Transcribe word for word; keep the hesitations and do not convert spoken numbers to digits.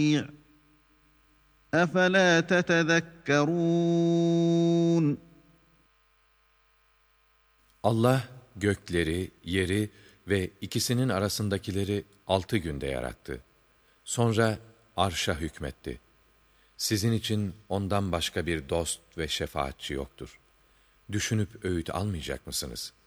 أَفَلَا تَتَذَكَّرُونَ Allah gökleri, yeri ve ikisinin arasındakileri altı günde yarattı. Sonra arşa hükmetti. Sizin için ondan başka bir dost ve şefaatçi yoktur. Düşünüp öğüt almayacak mısınız?